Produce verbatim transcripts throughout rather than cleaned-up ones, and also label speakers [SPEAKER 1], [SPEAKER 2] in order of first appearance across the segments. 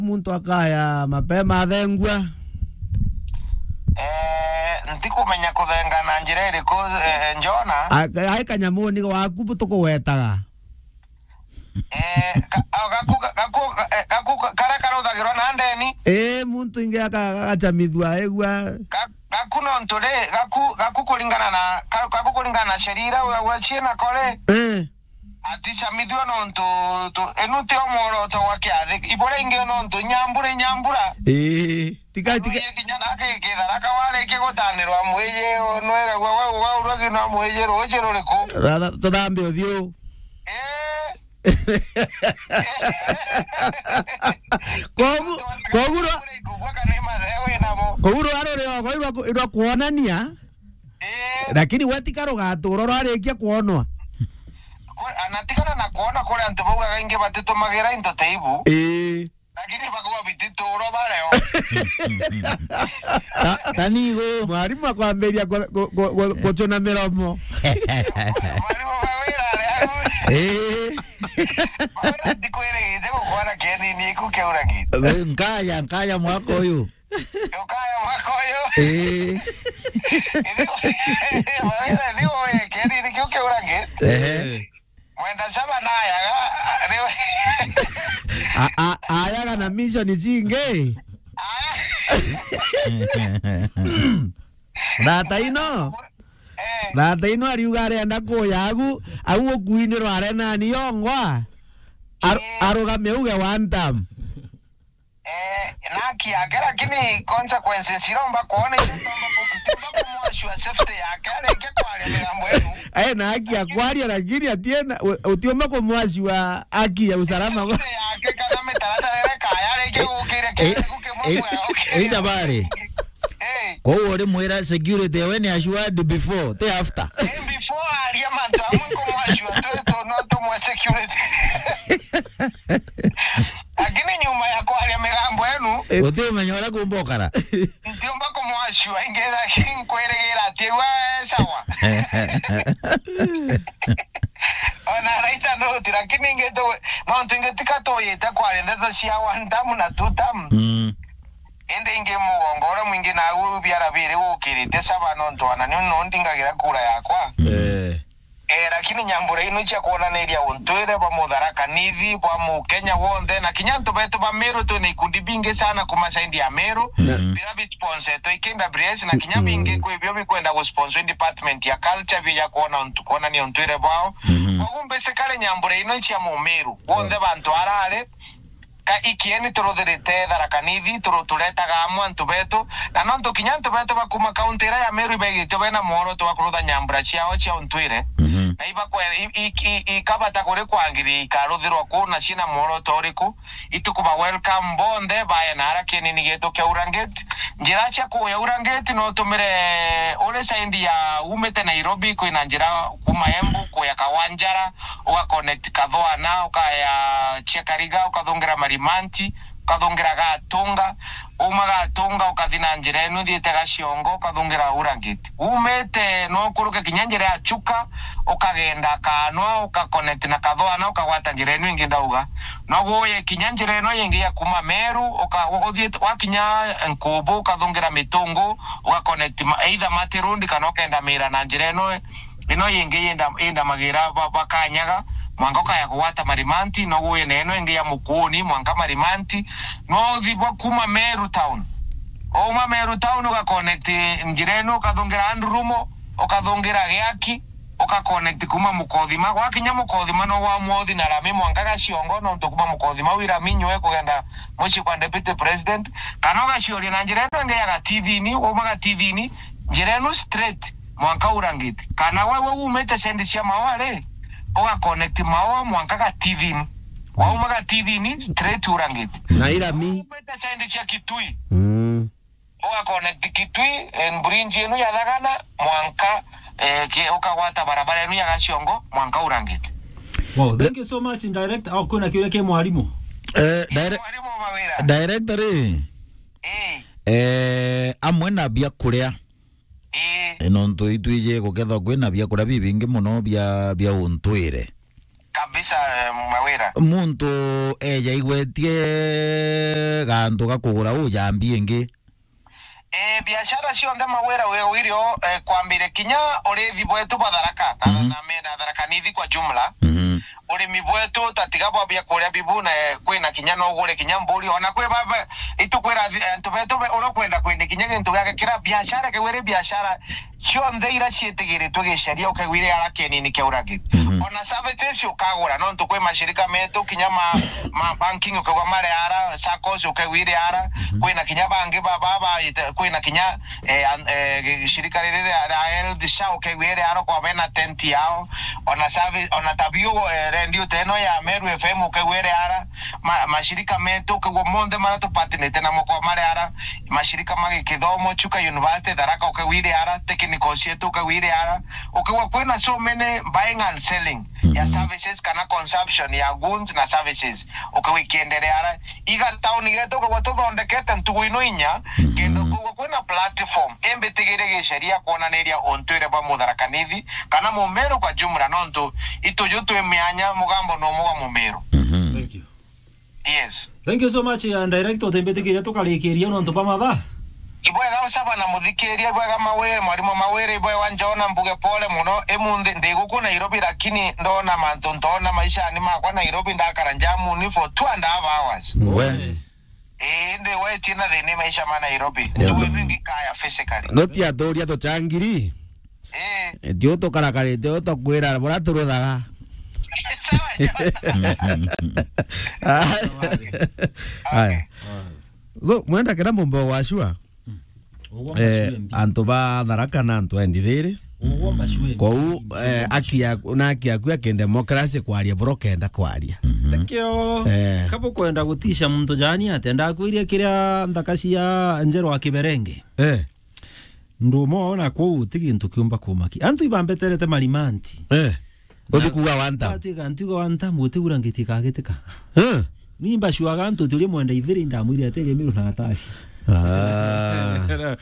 [SPEAKER 1] muntu akaya mapema thengwa
[SPEAKER 2] eh ntikumenya kuthenga na njira iriku eh, njona
[SPEAKER 1] ai kanyamuni waku butuko wetaga
[SPEAKER 2] eh gaku gaku gaku kara karuthagirwo na ndeni
[SPEAKER 1] eh muntu inge akachamithwa egwa
[SPEAKER 2] gaku no ntore gaku gaku kulingana na gaku kulingana na sheria wa china kore
[SPEAKER 1] eh
[SPEAKER 2] atisha midwa no nto to enuti omoro to wakiathi ibore inge no nto nyambura nyambura
[SPEAKER 1] eh tika tika
[SPEAKER 2] kinyana ke ke daraka wale ke gotanirwa mweye onwega gwa gwa urogi no mweye roje roreko
[SPEAKER 1] rada todambe odio
[SPEAKER 2] eh
[SPEAKER 1] kogu koguro koguro arore go irwa irwa kuonania
[SPEAKER 2] eh
[SPEAKER 1] lakini wetikaro gaturo rarikia kuonwa
[SPEAKER 2] anatikana na kuona kule antubuga gainge batito magera into teibu
[SPEAKER 1] eh
[SPEAKER 2] lakini bakwa bitito ro bareo
[SPEAKER 1] tanigo mwarimu akwamberia gochona meromo
[SPEAKER 2] mwarimu bawira
[SPEAKER 1] eh
[SPEAKER 2] bawira dikwere ndego kuona keni ni kukeura kitu
[SPEAKER 3] nkaya nkaya mwako uyu
[SPEAKER 2] ukaya mwako uyu
[SPEAKER 1] eh
[SPEAKER 2] bawira digo keni ni kukeura kitu
[SPEAKER 1] eh
[SPEAKER 2] mwenda saba naya
[SPEAKER 1] a a ayaga na mission zinge Data ino Data ino ariuga arenda kuyagu au okuinirwo arena ni yongwa arugame uge one time
[SPEAKER 2] eh naki agera kini consequences iromba kuona itomba kutimba kumwashwa safety yakare ke kwale mirambo yenu
[SPEAKER 1] eh naki akwaria lakini atiena utioma kumwashwa aki ya usalama
[SPEAKER 2] kwa yake kana metaratara kaya ke ukire ke kukemwe
[SPEAKER 3] okay eh jabari
[SPEAKER 2] eh
[SPEAKER 3] ko ori mwera security when you assured before te after
[SPEAKER 2] eh before aria manto amungu kumwashwa to no to mwa security lakini nyuma ya kwale mirambo yenu
[SPEAKER 3] utimenya kumbokara
[SPEAKER 2] ndiomba kumwashwa ingera hinkweregera tiwa sawa ona raita no lakini ingeto no tingetika toyeta kwale ndazo cia one time na two time
[SPEAKER 3] mm
[SPEAKER 2] ende inge muongora mwingi na ubu byara bire ukirite saba no ntwana ni no ndingagira kura yakwa
[SPEAKER 3] eh
[SPEAKER 2] eh lakini nyambura ino cha kuona neria untwere ba mudharaka nivi kwa mu Kenya wonde na kinyanto beto ba Meru to ni kundi binge sana kuma saindi ya Meru bila bi sponsor to ikenda Bries na kinyabinge kwa hivyo bikwenda ku sponsor department ya culture bija kuona untu kuona ni untwere bao kwa kumbe sekale nyambura ino cha mu Meru wonde bantu arare ka ikieni turutherete tharaka nithi turutuleta gamwa antu beto na no ntu kinyanto beto bakuma countera ya Meru ibegito bena moro to bakurutha nyambura ciao cia untwire na iba kwa ikabata kore kwangiri ikaruthirwa kuna cina moro toriku itukuba welcome bonde baya nara kenini geto ke Urangeti njira cha ku ya Urangeti no tumire ore saindi ya umete Nairobi ku ina njira kuma Embu ku ya Kawanjara uka connect Kadhoa na uka ya Chekariga ukathongira Marimanti ukathongira Gatunga uma Gatunga ukathina njira enu thiete Gaciongo ukathongira Urangeti umete no kuruke kinyanjira ya Chuka ukagenda Kanwa uka connect na Kadhoa na ukagwata njira enu ingi ndauga no goye kinyanjira eno yengi ya kuma Meru uka uthiete wakinya Nkubu ukathongira Mitungu uka connect either Matirundi kana ukenda Mira na njira eno ino yengi yenda enda magira bakanyaga mwangoka ya kuwata Marimanti no goye neno yengi ya Mukuni mwanka Marimanti no dhibo kuma Meru town Oma Meru town uka connect njira eno ukathongira Andrumo ukathongira Giaki uka connect kuma Mukothima wakinya Mukothima no wa Muothi na Rami mwanka Gaciongo no tukuma Mukothima wira minyo kugenda mushi kwa deputy president kana gaciori na njira eno nge ya gatithini uma gatithini njira eno straight mwanka Urangeti kana wewe umete sendi cia mawale uka connect mawa mwanka gatithini wa uma gatithini straight Urangeti
[SPEAKER 1] na irami
[SPEAKER 2] umete sendi cia Kitui
[SPEAKER 1] mm
[SPEAKER 2] uka connect Kitui en bridge eno ya Thagana mwanka eh ke ukagwata barabara enu ya Gaciongo mwanka Urangeti.
[SPEAKER 4] Wow, thank you so much in direct au kuna kile ke mwalimu
[SPEAKER 3] eh direct director
[SPEAKER 2] eh
[SPEAKER 3] eh amwe na bia kuria
[SPEAKER 2] eh
[SPEAKER 3] eno ntu itwije guketha kwina bia kuria bibingi muno bia bia untwire
[SPEAKER 2] kabisa mawira
[SPEAKER 3] muntu eja igwetie gantu gakugura ujambie ingi
[SPEAKER 2] eh biashara sio nda mawira we wirio eh, kwambire kinya urethi bwetu batharaka na mm-hmm. na mena tharaka nithi kwa jumla
[SPEAKER 3] mhm
[SPEAKER 2] urimi bwetu tatigabo bya kuria bibuna kwina kinya no gure kinya mburi ona kwe baba itukwira antu betu urokwenda kwina kinya gintu gake kira biashara ke were biashara sio ndeira cietigire tugisharia ukagwire arakeni ni keuragi ona services ukagura no ntukwe mashirika metu kinya ma, ma banking ukagwa mare ara sakos ukagwire ara kwina kinya bangi baba baba kwina kinya eh, eh, shirika lile la health sha ukagwire ara kwa bena tent yao ona service ona tabio eh, ndio teno ya Meru F M ukagwire ara ma, mashirika metu ukagwa monde mara tu patinete na moko mare ara mashirika magi kidhomo chuka university Tharaka ukagwire ara technical shetu ukagwire ara ukagwa kwina so many buying and selling mm-hmm. ya services kana consumption ya goods na services ukawikiendelea ara iga town yetu kwa tuthondekete ntuguino inya mm-hmm. kendo kwa kwina platform embetigire sheria kuona neria ontwire ba mutharakanithi kana Mumeru kwa jumla nonto itujutu emyanya mugambo no muga Mumeru.
[SPEAKER 3] mhm
[SPEAKER 4] Thank you.
[SPEAKER 2] Yes.
[SPEAKER 4] Thank you so much and director tembetekiria tukarikiria nonto pa matha.
[SPEAKER 2] Ibwega usaba na muthikiria bwega mawere mwarimu mawere ibwe wanjona mbuge pole muno emunde ndiguku Nairobi lakini ndona mantu ndona maisha ni makwa Nairobi ndakara jamu ni for two and a half hours.
[SPEAKER 3] we
[SPEAKER 2] Eh ndi we tina thini maisha ma Nairobi. Tuwe vingi kaya physically.
[SPEAKER 1] No ti atoria to changiri.
[SPEAKER 2] Eh.
[SPEAKER 1] Dio to karakare dio to kwira bora turuthaga. Haya. So mwenda kera mumbo washua. Eh antu ba Tharaka na antu endithiri.
[SPEAKER 4] Uwo mashwe.
[SPEAKER 1] Kou eh akia na akia kwa democracy kwaria brokenda kwaria.
[SPEAKER 4] Thank you.
[SPEAKER 1] Eh.
[SPEAKER 4] Kapo kwenda gutisha muntu jani atenda kwiria kiria ndakasi ya Njero wa Kiberenge.
[SPEAKER 1] Eh.
[SPEAKER 4] Ndumo na ko tigintu kiumba kumaki. Antu ibambeterete malimanti.
[SPEAKER 1] Eh. Odi kuwa wanta.
[SPEAKER 4] Ati kantu ko wanta muti urangitika gitika.
[SPEAKER 1] Eh.
[SPEAKER 4] Nimba shuaga antu tuli mwenda ithiri ndamwiri atege miru na gatasi.
[SPEAKER 1] Ah.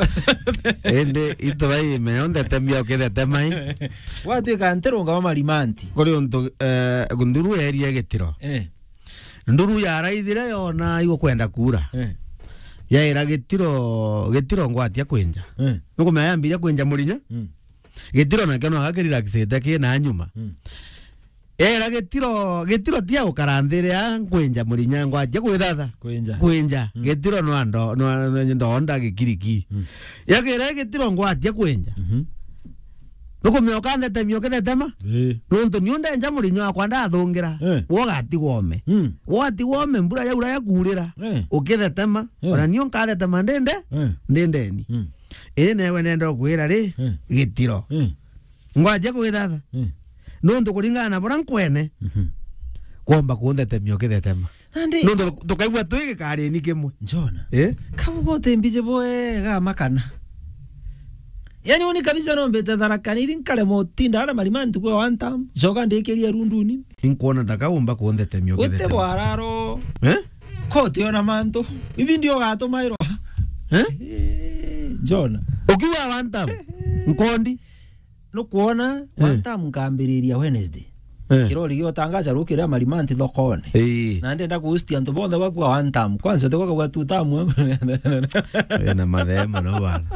[SPEAKER 1] Ende itoi me onde temio ke de temai.
[SPEAKER 4] Watu kantero ngama malimanti.
[SPEAKER 1] Kuri untu eh gunduru area getiro.
[SPEAKER 4] Eh.
[SPEAKER 1] Nduru ya raithire yona igo kwenda kura.
[SPEAKER 4] Eh.
[SPEAKER 1] Ya ira getiro getiro ngwatia kwenja.
[SPEAKER 4] Eh.
[SPEAKER 1] Nuko mayambiria kwenja murinya.
[SPEAKER 4] Mm.
[SPEAKER 1] Getiro na kano agakirira kisete ke na nyuma.
[SPEAKER 4] Mm.
[SPEAKER 1] Era getiro getiro tia ukarandire ya kwenja murinya ngwatia kwithatha.
[SPEAKER 4] Kwenja.
[SPEAKER 1] Kwenja. Mm. Getiro no ando no ndo onda gikiriki. Mm. Ya kera getiro ngwatia kwenja.
[SPEAKER 4] Mhm.
[SPEAKER 1] Nuko meokande temio ke tema.
[SPEAKER 4] Eh.
[SPEAKER 1] Nuntu niunda nja murinyo akwa ndathungira.
[SPEAKER 4] Eh.
[SPEAKER 1] Wogati wome.
[SPEAKER 4] Mm.
[SPEAKER 1] Wogati wome mbura ya ura ya kurira.
[SPEAKER 4] Eh.
[SPEAKER 1] Ukithe tema.
[SPEAKER 4] Eh.
[SPEAKER 1] Ona niyo nkathe tema ndende.
[SPEAKER 4] Eh.
[SPEAKER 1] Ndendeni.
[SPEAKER 4] Mm.
[SPEAKER 1] Ene we nendo kwira ri
[SPEAKER 4] Eh.
[SPEAKER 1] gitiro.
[SPEAKER 4] Eh.
[SPEAKER 1] Ngwaje kwithatha.
[SPEAKER 4] Eh.
[SPEAKER 1] Nuntu kuringana na bora nkwene.
[SPEAKER 4] Mhm.
[SPEAKER 1] Kwomba kunthe temio kithe tema.
[SPEAKER 4] Ande.
[SPEAKER 1] Nuntu tukaigua twige kari ni kimwe.
[SPEAKER 4] Njona.
[SPEAKER 1] Eh?
[SPEAKER 4] Kabo bote mbije boe ga makana. Yani uni kabisa no mbeta Tharaka ni nkale motinda ala malimanti kwa wanta. Joga ndekeria runduni.
[SPEAKER 1] Inkuona takaumba kunthe temio kithe
[SPEAKER 4] Utte
[SPEAKER 1] tema.
[SPEAKER 4] bwararo.
[SPEAKER 1] Eh?
[SPEAKER 4] Kote ona manto. Hivi ndio gato mairo.
[SPEAKER 1] Eh?
[SPEAKER 4] Njona.
[SPEAKER 1] Ukiwa wanta. Nkondi.
[SPEAKER 4] No kuona wanta mkambiriria Wednesday.
[SPEAKER 1] Eh.
[SPEAKER 4] Kiroli gyo tangaza rukira malimanti thokone.
[SPEAKER 1] Eh.
[SPEAKER 4] Na ndenda kuustia nto bonda bakwa wanta. Kwanza toka kwa tutamu.
[SPEAKER 1] Na madhema no bana.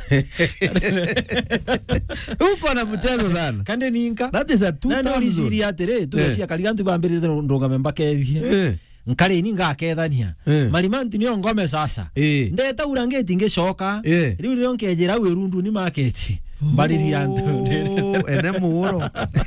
[SPEAKER 1] Uko na mchezo sana.
[SPEAKER 4] Kande ninka.
[SPEAKER 1] That is a two
[SPEAKER 4] Na
[SPEAKER 1] times.
[SPEAKER 4] ndio siri atere tu cia kaligantu bambirite ndonga membaka ethie.
[SPEAKER 1] Eh.
[SPEAKER 4] Nkale ni ngakethania.
[SPEAKER 1] Eh.
[SPEAKER 4] Malimanti niyo ngome sasa.
[SPEAKER 1] Eh.
[SPEAKER 4] Ndeta urangeti ngeshoka.
[SPEAKER 1] Eh.
[SPEAKER 4] Riu rio nkejera werundu ni market. Bariri antu.
[SPEAKER 1] Ene muuro.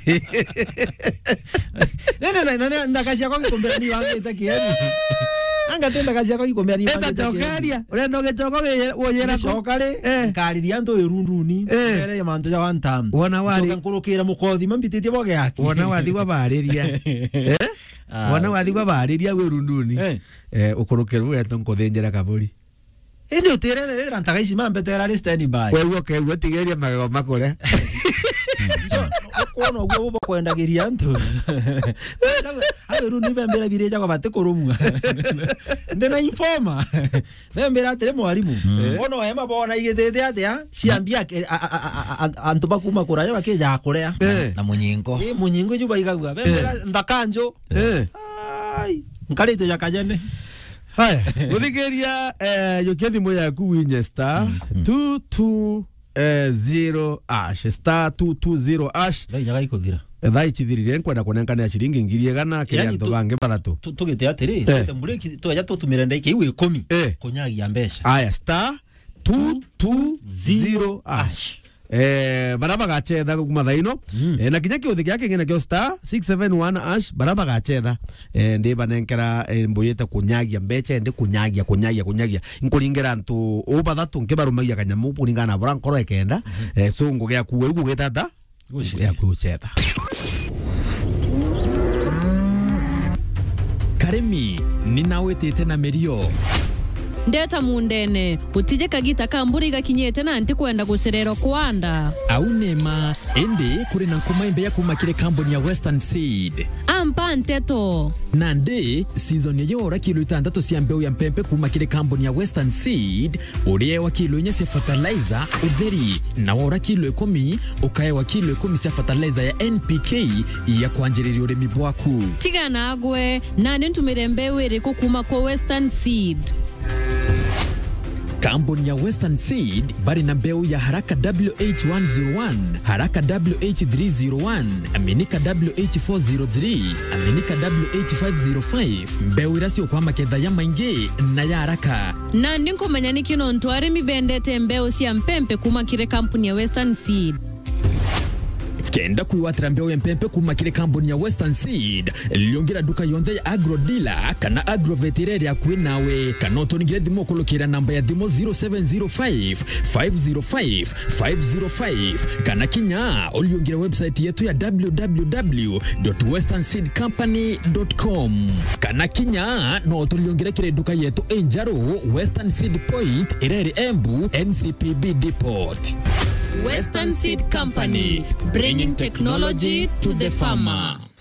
[SPEAKER 4] Nene nene ndakashia kwa kikombera ni wange itakieni. Anga tenda kashia kwa kikombera ni wange.
[SPEAKER 1] Eta chokaria. Ule ndo gechoko woyera ko.
[SPEAKER 4] Shokale.
[SPEAKER 1] Eh.
[SPEAKER 4] Nkariri antu werundu ni.
[SPEAKER 1] Eh.
[SPEAKER 4] Ere mantu ya wantam.
[SPEAKER 1] Wona wali.
[SPEAKER 4] Shoka nkurukira mukothi mambitite boge yake.
[SPEAKER 1] Wona wathi kwa bariria. Eh? Wona wathi kwa bariria werunduni.
[SPEAKER 4] Eh.
[SPEAKER 1] Eh ukurukira weto nkothenjera kaburi.
[SPEAKER 4] Ndio tere era ntagaici mambetera ri stand by.
[SPEAKER 1] Wewe ke wewe tigeria magego makore.
[SPEAKER 4] Kuona gwo bo kwenda giria ntu. aberu ni bembera bireja kwa bate koromwa ndena informa bembera tere mwalimu ono hema bona igetete atia ciambia antu bakuma kuraya bakeja kurea
[SPEAKER 3] na munyingo
[SPEAKER 4] eh munyingo juba igagwa bembera ndakanjo
[SPEAKER 1] Eh.
[SPEAKER 4] ai nkarito yakajene.
[SPEAKER 1] Haya, guthigeria eh yokethi moya ku Winchester two two zero ash star two two zero ash
[SPEAKER 4] Ngai nyaga ikuthira.
[SPEAKER 1] thaa ichithirire nkwenda kunengana ya ciringi ngiri igana kiri antu bange bathatu
[SPEAKER 4] Tugite atiri tete mbureki tuja tutumire ndeke iwe ikumi
[SPEAKER 1] Eh.
[SPEAKER 4] kunyagia mbeca.
[SPEAKER 1] aya star two two zero ash eh baraba gachetha kuma thaino eh na kinya kiuthi gyake ngina kyo star six seven one ash baraba gachetha eh ndi banenkera mbuyete kunyagia mbeca ndi kunyagia kunyagia kunyagia inkuringera antu ubathatu nkibarumagia kanyamu puringana bora nkoro ekenda eh so ngugea kuwe ugu getata ya kuchetha.
[SPEAKER 5] Karemi ninawetete na merio
[SPEAKER 6] ndeta mundene utije kagita kamburi gakinyete na nti kwenda gucerero kwanda
[SPEAKER 5] au nema ende kuri na nkumaimbe ya kumakire kambuni ya Western Seed
[SPEAKER 6] ampa nteto
[SPEAKER 5] nande season ya ora kilo itandatu cia mbeu ya mpempe kumakire kambuni ya Western Seed urie wa kilo nye cia fertilizer utheri na ora kilo ikumi ukae wa kilo ikumi cia fertilizer ya N P K ya kwanjiriria urimi bwaku
[SPEAKER 6] tigana agwe na ntumire mbeu iriku kuma kwa Western Seed.
[SPEAKER 5] Kampuni ya Western Seed bari na mbeu ya haraka W H one oh one, haraka W H three oh one, aminika W H four oh three, aminika W H five oh five, mbeu irasio kwa maketha ya maingi na ya haraka.
[SPEAKER 6] Na ndinko manyani kino ntwari mibendete mbeu cia mpempe kuma kire kampuni ya Western Seed.
[SPEAKER 5] Kenda kuiwatira mbeu ya mpempe kuma kire kampuni ya Western Seed liongera duka yonze ya agro dealer kana agro veterinary ya kwe nawe kana utonigire thimo kulukira namba ya thimo zero seven zero five five zero five five zero five kana kinya uliongera website yetu ya w w w dot western seed company dot com kana kinya no tuliongera kire duka yetu enjaro Western Seed Point ireri Embu N C P B Depot.
[SPEAKER 6] Western Seed Company, bringing technology to the farmer.